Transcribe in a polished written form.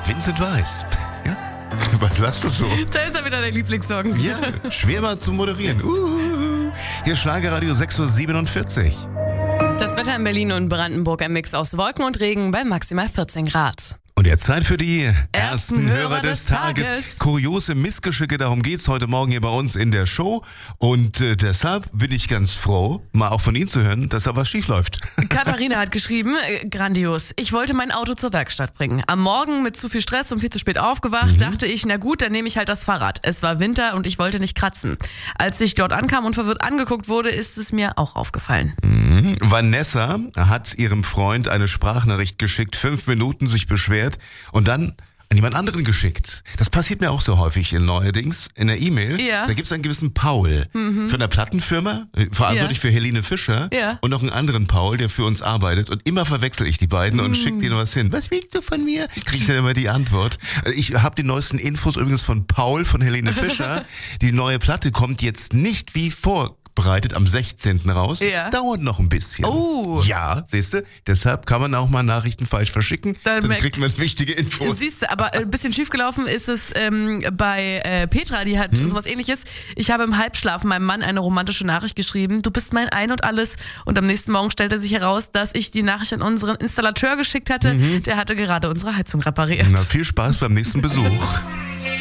Vincent Weiss. Ja? Was lachst du so? Da ist er wieder, der Lieblingssong. Ja, schwer mal zu moderieren. Hier Schlagerradio 6:47 Uhr. Das Wetter in Berlin und Brandenburg, ein Mix aus Wolken und Regen bei maximal 14 Grad. Und jetzt Zeit für die Ersten Hörer des Tages. Kuriose Missgeschicke, darum geht's heute Morgen hier bei uns in der Show. Und deshalb bin ich ganz froh, mal auch von Ihnen zu hören, dass da was schief läuft. Katharina hat geschrieben, grandios. Ich wollte mein Auto zur Werkstatt bringen. Am Morgen mit zu viel Stress und viel zu spät aufgewacht, dachte ich, na gut, dann nehme ich halt das Fahrrad. Es war Winter und ich wollte nicht kratzen. Als ich dort ankam und verwirrt angeguckt wurde, ist es mir auch aufgefallen. Vanessa hat ihrem Freund eine Sprachnachricht geschickt, 5 Minuten sich beschwert und dann an jemand anderen geschickt. Das passiert mir auch so häufig neuerdings in der E-Mail. Ja. Da gibt es einen gewissen Paul von einer Plattenfirma, verantwortlich für Helene Fischer und noch einen anderen Paul, der für uns arbeitet. Und immer verwechsel ich die beiden und schicke denen was hin. Was willst du von mir? Kriege ich dann immer die Antwort. Ich habe die neuesten Infos übrigens von Paul von Helene Fischer. Die neue Platte kommt jetzt nicht wie vorbereitet am 16. raus. Ja. Es dauert noch ein bisschen. Oh. Ja, siehst du, deshalb kann man auch mal Nachrichten falsch verschicken. Dann kriegt man wichtige Infos. Siehst du, aber ein bisschen schiefgelaufen ist es bei Petra, die hat sowas Ähnliches. Ich habe im Halbschlaf meinem Mann eine romantische Nachricht geschrieben. Du bist mein Ein und Alles. Und am nächsten Morgen stellte sich heraus, dass ich die Nachricht an unseren Installateur geschickt hatte. Der hatte gerade unsere Heizung repariert. Na, viel Spaß beim nächsten Besuch.